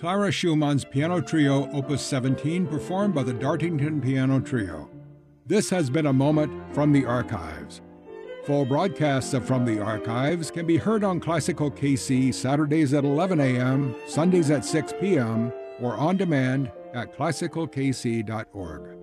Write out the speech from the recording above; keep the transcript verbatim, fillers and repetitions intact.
Clara Schumann's Piano Trio Opus seventeen, performed by the Dartington Piano Trio. This has been a moment from the archives. Full broadcasts of From the Archives can be heard on Classical K C Saturdays at eleven a.m., Sundays at six p.m., or on demand at classical k c dot org.